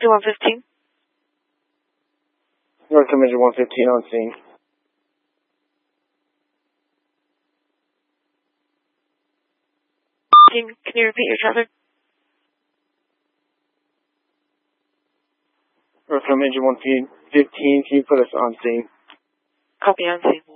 to 115. Northern Midget 115 on scene. Can you repeat your traffic? Northern Midget 115, can you put us on scene? Copy, on scene.